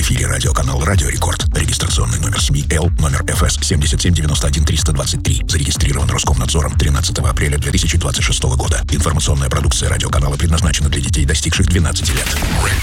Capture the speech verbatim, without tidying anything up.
эфире радиоканал «Радио Рекорд». Регистрационный номер СМИ Л, номер эф эс семь семь девять один три два три. Зарегистрирован Роскомнадзором тринадцатого апреля две тысячи двадцать шестого года. Информационная продукция радиоканала предназначена для детей, достигших двенадцати лет.